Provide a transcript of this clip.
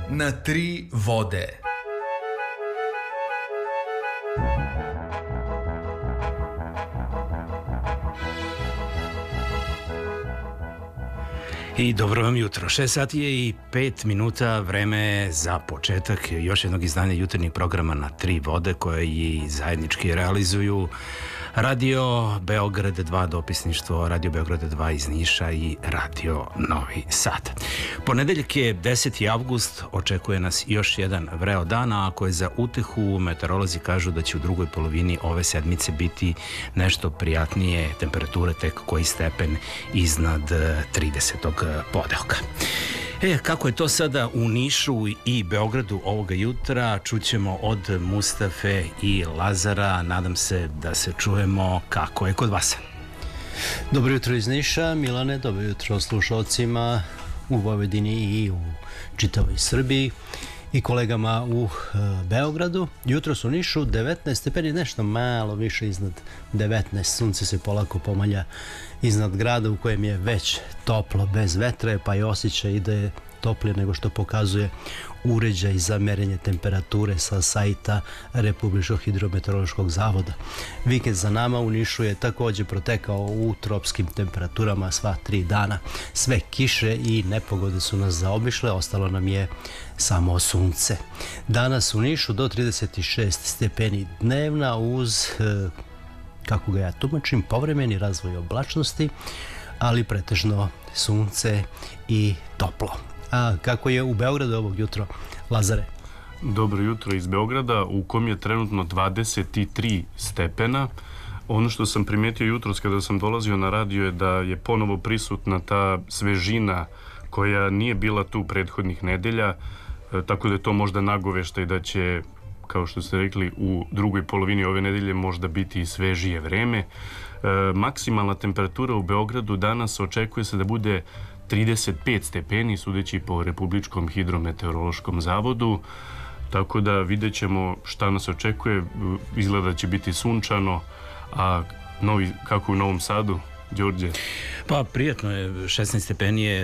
na tri vode. I dobro vam jutro. 6 sati je i 5 minuta, vreme za početak još jednog izdanja jutarnjih programa na tri vode koje i zajednički realizuju Radio Beograd 2 dopisništvo, Radio Beograd 2 iz Niša i Radio Novi Sad. Ponedeljak je 10. avgust, očekuje nas još jedan vreo dan, a ako je za utehu, meteorolozi kažu da će u drugoj polovini ove sedmice biti nešto prijatnije, temperature tek koji stepen iznad 30. podelka. Kako je to sada u Nišu i Beogradu ovoga jutra, čućemo od Mustafe i Lazara. Nadam se da se čujemo. Kako je kod vas? Dobro jutro iz Niša, Milane, dobro jutro slušalcima u Vojvodini i u čitavoj Srbiji i kolegama u Beogradu. Jutro su u Nišu 19 stepeni, nešto malo više iznad 19. Sunce se polako pomalja iznad grada u kojem je već toplo bez vetra, pa je osjećaj da je toplije nego što pokazuje uređaj za merenje temperature sa sajta Republičkog hidrometeorološkog zavoda. Vikend za nama u Nišu je također protekao u tropskim temperaturama sva 3 dana. Sve kiše i nepogode su nas zaobišle, ostalo nam je samo sunce. Danas u Nišu do 36 stepeni dnevna uz, kako ga ja tumačim, povremeni razvoj oblačnosti, ali pretežno sunce i toplo. A kako je u Beogradu ovog jutro, Lazare? Dobro jutro iz Beograda, u kom je trenutno 23 stepena. Ono što sam primijetio jutros kada sam dolazio na radio je da je ponovo prisutna ta svežina koja nije bila tu prethodnih nedelja, tako da je to možda nagoveštaj da će, kao što ste rekli, u drugoj polovini ove nedelje možda biti i svežije vreme. Maksimalna temperatura u Beogradu danas očekuje se da bude 35 stepeni, sudeći po Republičkom hidrometeorološkom zavodu, tako da vidjet ćemo šta nas očekuje. Izgleda će biti sunčano, a kako u Novom Sadu, Đorđe? Pa prijatno je, 16 stepeni je